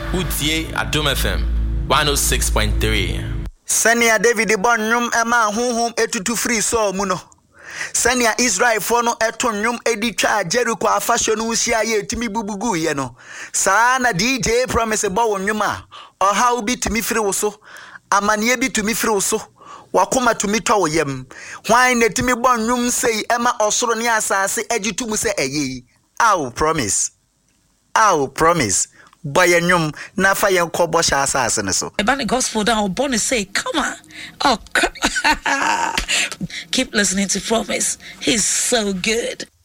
Utie Adom FM 106.3. Senia David Bon Nyum Ema Hum etutu free so muno. Senia Israel for no eto nyum edi twa Jericho afasho no usia ye timi bubugu ye no. Saa na DJ promise bo nyuma. Oha ubi timi free wo so. Amanie bi tumi free wo so. Wakoma tumi twa wo yem. Hwan na timi bon nyum sei ema osoro ne asase agitu mu se eye. Aw promise. Boy nyum na fa yen kobo sha asase ne so. About the gospel down born to say, come on. Oh, keep listening to Promise. He's so good.